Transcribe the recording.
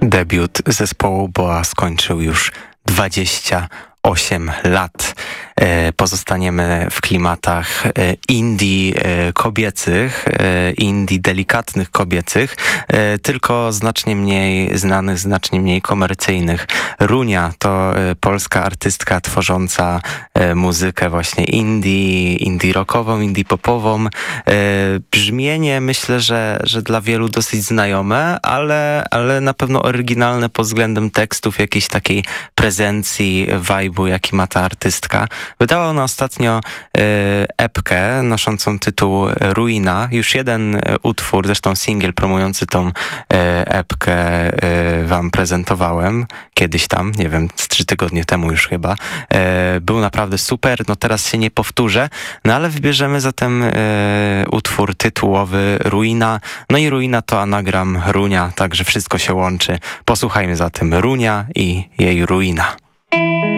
Debiut zespołu Boa skończył już 28 lat. Pozostaniemy w klimatach indie kobiecych, indie delikatnych kobiecych, tylko znacznie mniej znanych, znacznie mniej komercyjnych. Runia to polska artystka tworząca muzykę właśnie indie rockową, indie popową. Brzmienie myślę, że dla wielu dosyć znajome, ale na pewno oryginalne pod względem tekstów, jakiejś takiej prezencji, vibe'u, jaki ma ta artystka. Wydała ona ostatnio epkę noszącą tytuł Ruina. Już jeden utwór, zresztą singiel promujący tą epkę wam prezentowałem kiedyś tam, nie wiem, z 3 tygodnie temu już chyba. Był naprawdę super, no teraz się nie powtórzę, no ale wybierzemy zatem utwór tytułowy Ruina. No i Ruina to anagram Runia, także wszystko się łączy. Posłuchajmy zatem Runia i jej Ruina.